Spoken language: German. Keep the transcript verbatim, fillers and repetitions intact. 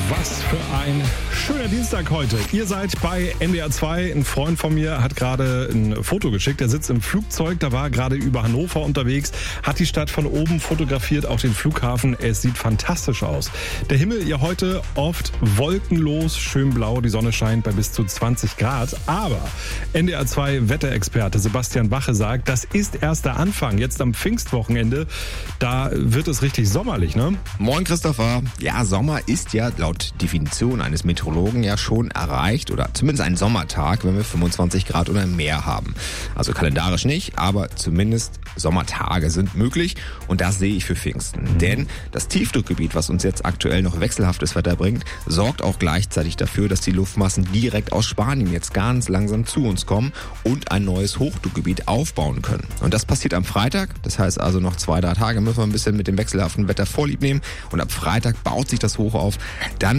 Was für ein schöner Dienstag heute. Ihr seid bei N D R zwei. Ein Freund von mir hat gerade ein Foto geschickt. Er sitzt im Flugzeug, da war gerade über Hannover unterwegs, hat die Stadt von oben fotografiert, auch den Flughafen. Es sieht fantastisch aus. Der Himmel ja heute oft wolkenlos, schön blau, die Sonne scheint bei bis zu zwanzig Grad. Aber N D R zwei Wetterexperte Sebastian Wache sagt, das ist erst der Anfang. Jetzt am Pfingstwochenende, da wird es richtig sommerlich, ne? Moin Christopher. Ja, Sommer ist ja laut Definition eines Meteorologen ja schon erreicht oder zumindest ein Sommertag, wenn wir fünfundzwanzig Grad oder mehr haben. Also kalendarisch nicht, aber zumindest Sommertage sind möglich und das sehe ich für Pfingsten. Mhm. Denn das Tiefdruckgebiet, was uns jetzt aktuell noch wechselhaftes Wetter bringt, sorgt auch gleichzeitig dafür, dass die Luftmassen direkt aus Spanien jetzt ganz langsam zu uns kommen und ein neues Hochdruckgebiet aufbauen können. Und das passiert am Freitag, das heißt also noch zwei, drei Tage müssen wir ein bisschen mit dem wechselhaften Wetter vorlieb nehmen und ab Freitag baut sich das Hoch auf. Dann